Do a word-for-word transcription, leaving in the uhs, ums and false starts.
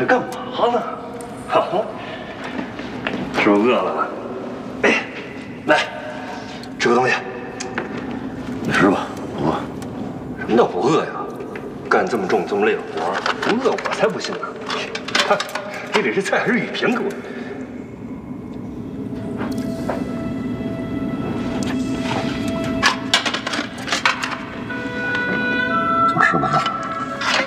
干嘛呢？啊？是不是饿了？哎，来，吃个东西。你吃吧，不饿。什么叫不饿呀？干这么重、这么累的活，不饿我才不信呢。看，你这是菜还是雨萍给我的？